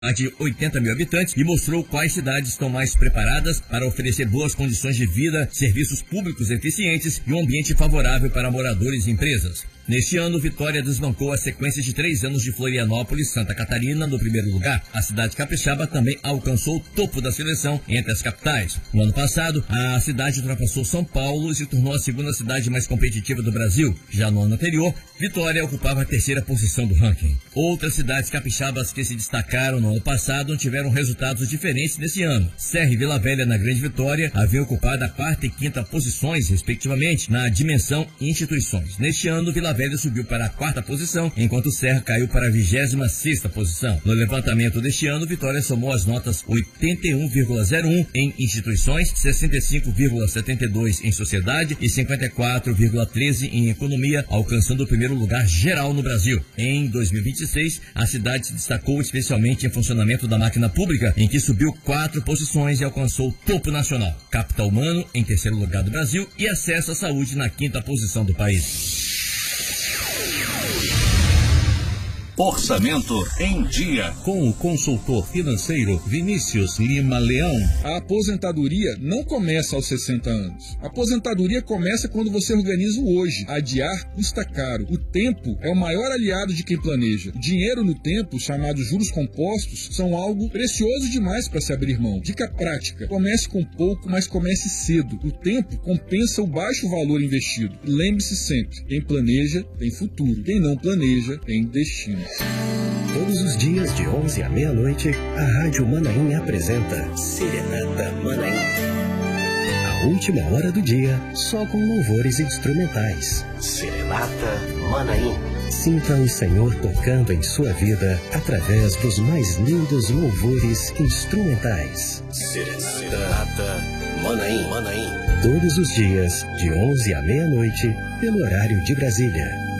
de 80 mil habitantes e mostrou quais cidades estão mais preparadas para oferecer boas condições de vida, serviços públicos eficientes e um ambiente favorável para moradores e empresas. Neste ano, Vitória desbancou a sequência de 3 anos de Florianópolis, Santa Catarina, no primeiro lugar. A cidade capixaba também alcançou o topo da seleção entre as capitais. No ano passado, a cidade ultrapassou São Paulo e se tornou a segunda cidade mais competitiva do Brasil. Já no ano anterior, Vitória ocupava a terceira posição do ranking. Outras cidades capixabas que se destacaram no ano passado tiveram resultados diferentes nesse ano. Serra e Vila Velha, na Grande Vitória, haviam ocupado a quarta e quinta posições, respectivamente, na dimensão e instituições. Neste ano, Vila Velha subiu para a quarta posição, enquanto Serra caiu para a 26ª posição. No levantamento deste ano, Vitória somou as notas 81,01 em instituições, 65,72 em sociedade e 54,13 em economia, alcançando o primeiro lugar geral no Brasil. Em 2026, a cidade se destacou especialmente em funcionamento da máquina pública, em que subiu 4 posições e alcançou o topo nacional. Capital humano em terceiro lugar do Brasil e acesso à saúde na 5ª posição do país. Orçamento em Dia, com o consultor financeiro Vinícius Lima Leão. A aposentadoria não começa aos 60 anos. A aposentadoria começa quando você organiza o hoje. Adiar custa caro. O tempo é o maior aliado de quem planeja. O dinheiro no tempo, chamados juros compostos, são algo precioso demais para se abrir mão. Dica prática: comece com pouco, mas comece cedo. O tempo compensa o baixo valor investido. E lembre-se sempre, quem planeja tem futuro. Quem não planeja tem destino. Todos os dias de 11 à meia-noite, a Rádio Manaim apresenta Serenata Manaim. A última hora do dia, só com louvores instrumentais. Serenata Manaim. Sinta o Senhor tocando em sua vida através dos mais lindos louvores instrumentais. Serenata Manaim. Todos os dias, de 11 à meia-noite, pelo horário de Brasília.